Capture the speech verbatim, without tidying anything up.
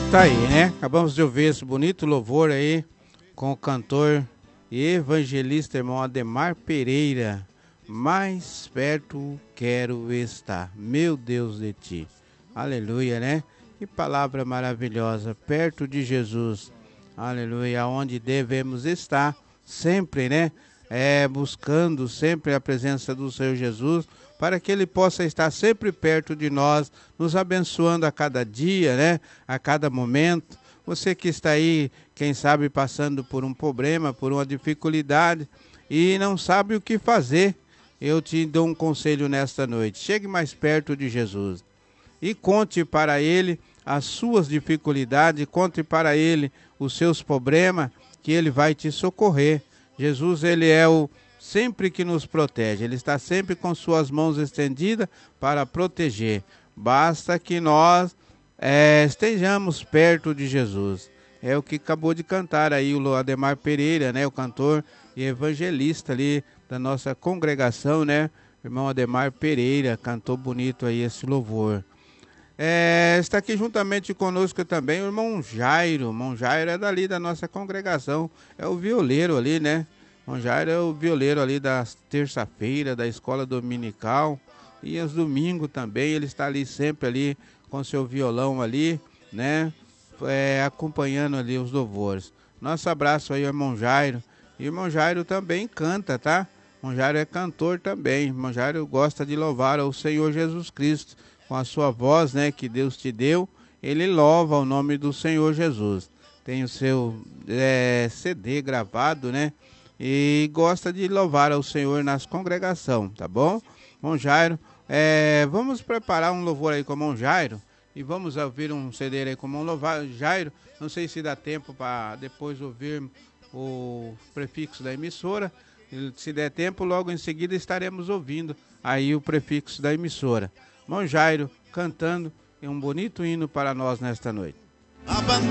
Tá aí, né? Acabamos de ouvir esse bonito louvor aí com o cantor e evangelista irmão Ademar Pereira. Mais perto quero estar, meu Deus, de ti. Aleluia, né? Que palavra maravilhosa, perto de Jesus. Aleluia, onde devemos estar sempre, né? É, buscando sempre a presença do Senhor Jesus, para que Ele possa estar sempre perto de nós, nos abençoando a cada dia, né? A cada momento. Você que está aí, quem sabe, passando por um problema, por uma dificuldade e não sabe o que fazer, eu te dou um conselho nesta noite. Chegue mais perto de Jesus e conte para Ele as suas dificuldades, conte para Ele os seus problemas, que Ele vai te socorrer. Jesus, Ele é o sempre que nos protege, Ele está sempre com suas mãos estendidas para proteger. Basta que nós é, estejamos perto de Jesus. É o que acabou de cantar aí o Ademar Pereira, né, o cantor e evangelista ali da nossa congregação, né? Irmão Ademar Pereira cantou bonito aí esse louvor. É, está aqui juntamente conosco também o irmão Jairo. O irmão Jairo é dali da nossa congregação, é o violeiro ali, né? O irmão Jairo é o violeiro ali da terça-feira, da escola dominical, e aos domingos também, ele está ali sempre ali com seu violão ali, né? É, acompanhando ali os louvores. Nosso abraço aí ao irmão Jairo. E o irmão Jairo também canta, tá? O irmão Jairo é cantor também. O irmão Jairo gosta de louvar ao Senhor Jesus Cristo. Com a sua voz, né, que Deus te deu, ele louva o nome do Senhor Jesus. Tem o seu é, C D gravado, né, e gosta de louvar ao Senhor nas congregações, tá bom? Irmão Jairo, é, vamos preparar um louvor aí com o irmão Jairo e vamos ouvir um C D aí com o irmão louvar Jairo. Não sei se dá tempo para depois ouvir o prefixo da emissora. Se der tempo, logo em seguida estaremos ouvindo aí o prefixo da emissora. Irmão Jairo cantando um bonito hino para nós nesta noite.